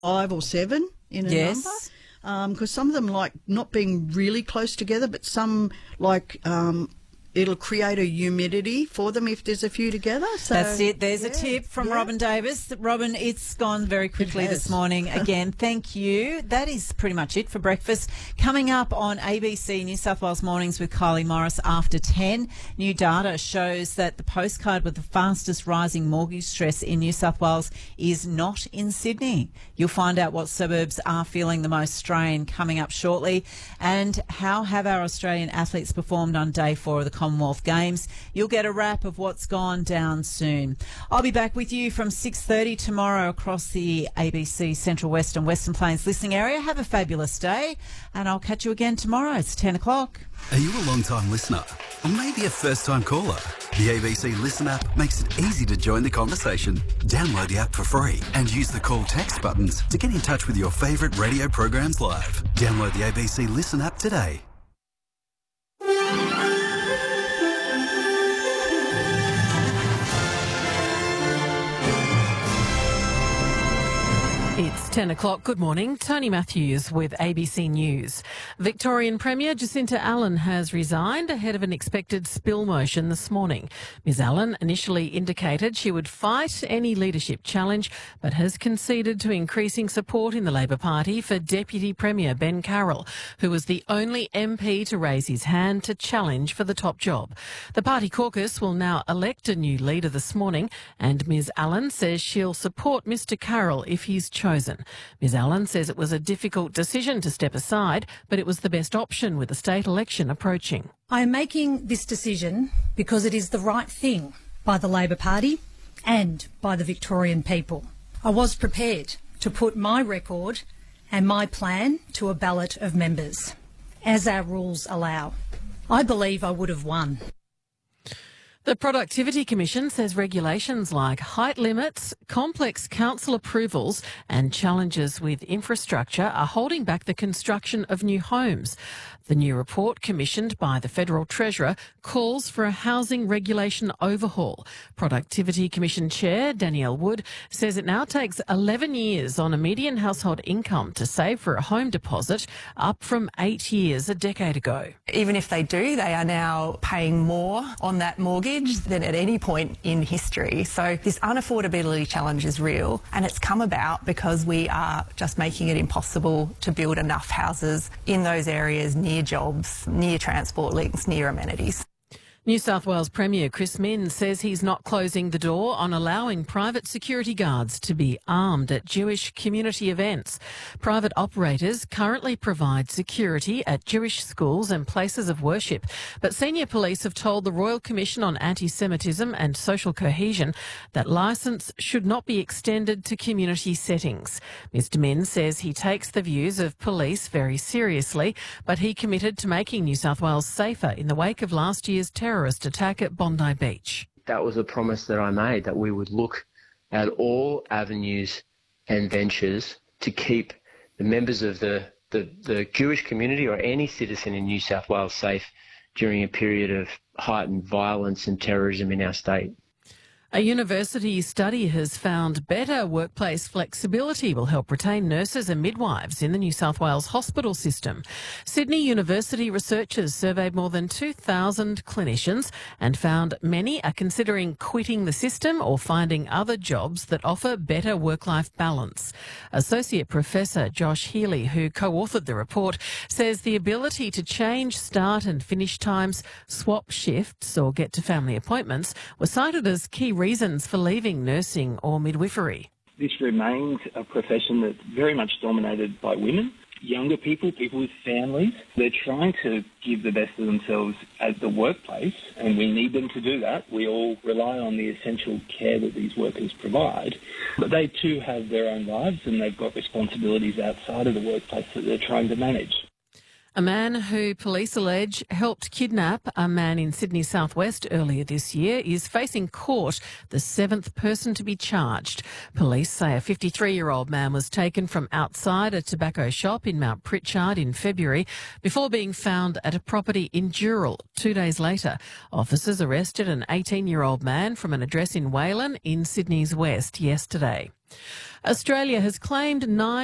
5 or 7 in a Yes. number. Because some of them like not being really close together, but some like it'll create a humidity for them if there's a few together. So That's it. There's a tip from Robin Davis. Robin, it's gone very quickly this morning. Again, thank you. That is pretty much it for breakfast. Coming up on ABC New South Wales Mornings with Kylie Morris after 10, new data shows that the postcard with the fastest rising mortgage stress in New South Wales is not in Sydney. You'll find out what suburbs are feeling the most strain coming up shortly, and how have our Australian athletes performed on day 4 of the Commonwealth Games. You'll get a wrap of what's gone down soon. I'll be back with you from 6:30 tomorrow across the ABC Central West and Western Plains listening area. Have a fabulous day, and I'll catch you again tomorrow. It's 10 o'clock. Are you a long-time listener? Or maybe a first-time caller? The ABC Listen app makes it easy to join the conversation. Download the app for free and use the call text buttons to get in touch with your favourite radio programs live. Download the ABC Listen app today. It's 10 o'clock. Good morning. Tony Matthews with ABC News. Victorian Premier Jacinta Allen has resigned ahead of an expected spill motion this morning. Ms Allen initially indicated she would fight any leadership challenge, but has conceded to increasing support in the Labor Party for Deputy Premier Ben Carroll, who was the only MP to raise his hand to challenge for the top job. The party caucus will now elect a new leader this morning, and Ms Allen says she'll support Mr Carroll if he's chosen. Ms Allen says it was a difficult decision to step aside, but it was the best option with the state election approaching. I am making this decision because it is the right thing by the Labor Party and by the Victorian people. I was prepared to put my record and my plan to a ballot of members, as our rules allow. I believe I would have won. The Productivity Commission says regulations like height limits, complex council approvals and challenges with infrastructure are holding back the construction of new homes. The new report, commissioned by the Federal Treasurer, calls for a housing regulation overhaul. Productivity Commission Chair Danielle Wood says it now takes 11 years on a median household income to save for a home deposit, up from 8 years a decade ago. Even if they do, they are now paying more on that mortgage than at any point in history. So this unaffordability challenge is real, and it's come about because we are just making it impossible to build enough houses in those areas near jobs, near transport links, near amenities. New South Wales Premier Chris Minns says he's not closing the door on allowing private security guards to be armed at Jewish community events. Private operators currently provide security at Jewish schools and places of worship, but senior police have told the Royal Commission on Anti-Semitism and Social Cohesion that licence should not be extended to community settings. Mr Minns says he takes the views of police very seriously, but he committed to making New South Wales safer in the wake of last year's terrorist attack at Bondi Beach. That was a promise that I made, that we would look at all avenues and ventures to keep the members of the Jewish community or any citizen in New South Wales safe during a period of heightened violence and terrorism in our state. A university study has found better workplace flexibility will help retain nurses and midwives in the New South Wales hospital system. Sydney University researchers surveyed more than 2,000 clinicians and found many are considering quitting the system or finding other jobs that offer better work-life balance. Associate Professor Josh Healy, who co-authored the report, says the ability to change start and finish times, swap shifts or get to family appointments were cited as key reasons for leaving nursing or midwifery. This remains a profession that's very much dominated by women, younger people, people with families. They're trying to give the best of themselves at the workplace, and we need them to do that. We all rely on the essential care that these workers provide, but they too have their own lives and they've got responsibilities outside of the workplace that they're trying to manage. A man who police allege helped kidnap a man in Sydney southwest earlier this year is facing court, the 7th person to be charged. Police say a 53-year-old man was taken from outside a tobacco shop in Mount Pritchard in February before being found at a property in Dural 2 days later. Officers arrested an 18-year-old man from an address in Wayland in Sydney's west yesterday. Australia has claimed 9